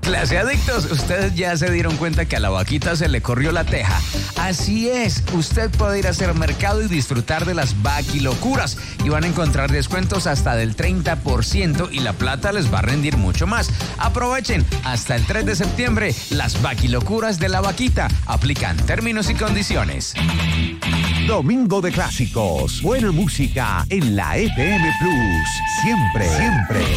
Clase adictos, ustedes ya se dieron cuenta que a la vaquita se le corrió la teja. Así es, usted puede ir a hacer mercado y disfrutar de las vaquilocuras y van a encontrar descuentos hasta del 30% y la plata les va a rendir mucho más. Aprovechen hasta el 3 de septiembre las vaquilocuras de la vaquita. Aplican términos y condiciones. Domingo de clásicos. Buena música en la FM Plus. Siempre, siempre.